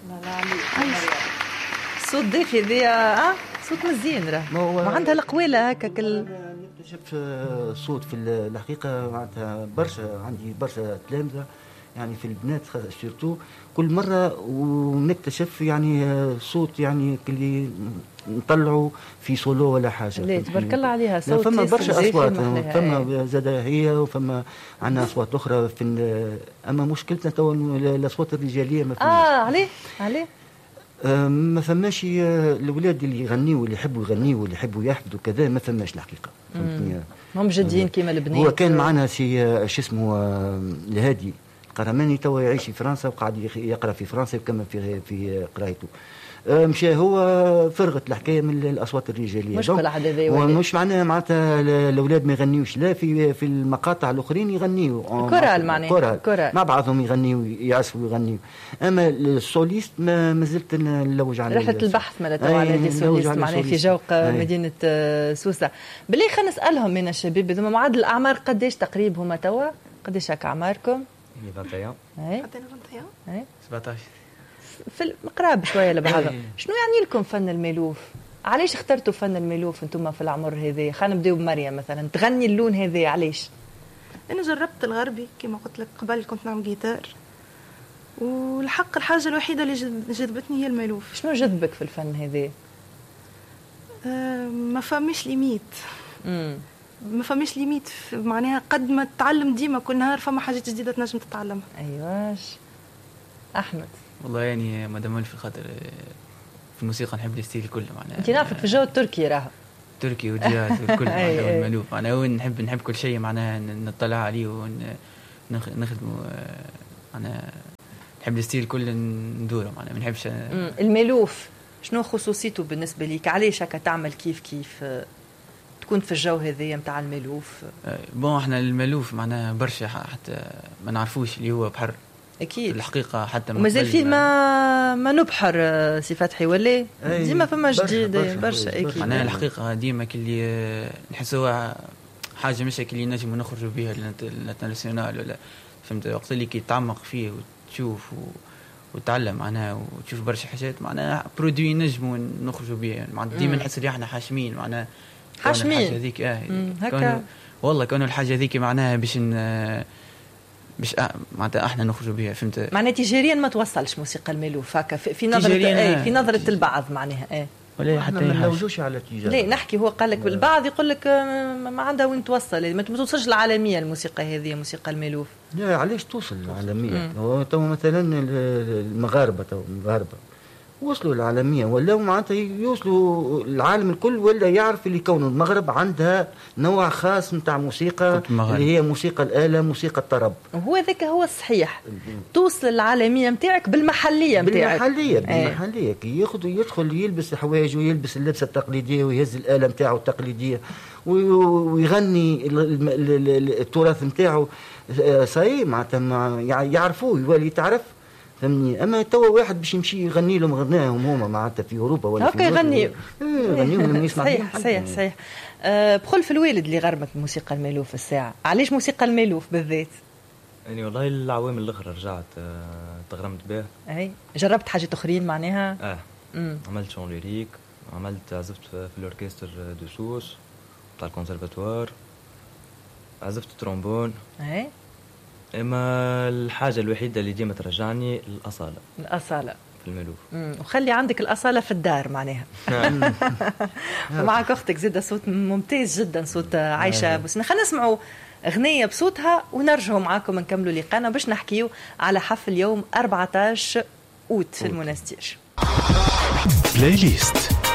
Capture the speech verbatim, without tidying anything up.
صوت دافي ذي اه صوت مزيان راه وعندها القوالة هكا كل نكتشف صوت في الحقيقة معناتها برشا عندي برشا تلامذة يعني في البنات سيرتو كل مرة ونكتشف يعني صوت يعني اللي نطلعوا في سولو ولا حاجة. لا تبارك الله عليها صوت. فما برشا أصوات فما زاد هي وفما عندنا أصوات أخرى في أما مشكلتنا تو الأصوات الرجالية ما فماش. آه عليه عليه آه ما فماش الأولاد اللي يغنيوا اللي يحبوا يغنيوا واللي يحبوا يحفظوا كذا ما فماش الحقيقة. هم جديين كيما البنات. هو كان معنا سي شو اسمه الهادي قرماني تو يعيش في فرنسا وقاعد يقرأ في فرنسا وكمل في في قرايته. مشى هو فرغت الحكايه من الاصوات الرجاليه مش بالعاده ومش معناها معناتها الاولاد ما يغنيوش لا في في المقاطع الاخرين يغنيوا كورال معناها كورال مع بعضهم يغنيوا يعزفوا ويغنيوا اما السوليست ما, ما زلت نلوج على رحله البحث مالتها على هذه السوليست معناها في جوق مدينه سوسه. بالله خلينا نسالهم من الشباب هذوما معدل الاعمار قداش تقريبا هما توا قداش هكا اعماركم؟ واحد وعشرين اي اي سبعطاش في القراب شويه لبعضها. شنو يعني لكم فن الميلوف؟ علاش اخترتوا فن الميلوف انتم في العمر هذا؟ خلينا نبداو بمريم مثلا تغني اللون هذا علاش؟ انا جربت الغربي كما قلت لك قبل كنت نعمل جيتار والحق الحاجه الوحيده اللي جذبتني هي الميلوف. شنو جذبك في الفن هذا؟ أه ما فماش ليميت. امم ما فماش ليميت معناها قد ما تتعلم ديما كل نهار فما حاجات جديده تنجم تتعلمها. ايواش احمد والله يعني مادام في خاطر في الموسيقى نحب الستيل كله معناها. انت نعرفك في الجو التركي راهو تركي وجاز والكل معناها والمالوف معناها وين نحب نحب كل شيء معناها نطلع عليه ونخدمه معناها نحب الستيل كله ندوره معناها ما نحبش. المالوف شنو خصوصيته بالنسبه ليك؟ علاش هكا تعمل كيف كيف تكون في الجو هذايا نتاع المالوف؟ بون احنا المالوف معناها برشا حتى ما نعرفوش اللي هو بحر اكيد الحقيقه حتى ومازال في ما ما نبحر سي فتحي ولا ديما فما جديد برشا اكيد معناها الحقيقه ديما كلي نحسوها حاجه مش كلي نجم نخرجوا بها للانترناسيونال ولا فهمت وقت اللي كي تعمق فيه وتشوف وتعلم معناها وتشوف برشا حاجات معناها برودوي نجموا نخرجوا بها معناها ديما نحس اللي احنا حاشمين معناها حاشمين هذيك اه هكا والله كانوا الحاجه هذيك معناها باش باش معناتها احنا نخرجوا بها فهمت معناها تجاريا ما توصلش موسيقى المالوف هكا في نظره اي في نظره البعض معناها ايه ولا حتى ما نلوجوش على التجاره. لا نحكي هو قال لك البعض يقول لك ما عندها وين توصل ما توصلش العالميه الموسيقى هذه موسيقى المالوف. لا علاش توصل العالميه؟ هو تو مثلا المغاربه تو المغاربه وصلوا العالمية ولا معناتها يوصلوا العالم الكل ولا يعرف اللي كون المغرب عندها نوع خاص نتاع موسيقى اللي هي موسيقى الآلة موسيقى الطرب. وهو ذاك هو الصحيح توصل العالمية متاعك بالمحلية متاعك. بالمحلية بالمحلية كي ياخذ يدخل يلبس حوايج ويلبس اللبسة التقليدية ويهز الآلة متاعه التقليدية ويغني التراث متاعه صحيح معناتها يعرفوه يولي تعرف فهمني. اما توا واحد باش يمشي يغني لهم غناهم هما معناتها في اوروبا ولا في يغني يغنيهم لما يسمع صحيح صحيح صحيح. أه بقول في الوالد اللي غرمك موسيقى المالوف الساعه علاش موسيقى المالوف بالذات؟ يعني والله العوامل الاخرى رجعت أه تغرمت بها. اي جربت حاجات اخرين معناها؟ اه مم. عملت شون ليريك عملت عزفت في الاوركستر دو سوس بتاع الكونسرفاتوار عزفت ترومبون. اي اما الحاجه الوحيده اللي ديما ترجعني الاصاله الاصاله في المالوف. وخلي عندك الاصاله في الدار معناها. ومعك اختك زاده صوت ممتاز جدا صوت عايشه بس خلينا نسمعوا اغنيه بصوتها ونرجعوا معاكم نكملوا لقانا باش نحكيو على حفل يوم أربعة عشر أوت في المنستير. بلاي ليست